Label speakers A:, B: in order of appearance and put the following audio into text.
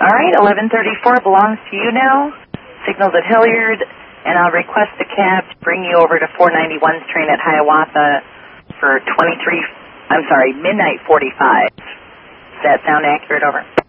A: All right, 1134 belongs to you now. Signals at Hilliard, and I'll request a cab to bring you over to 491's train at Hiawatha for midnight 45. Does that sound accurate? Over.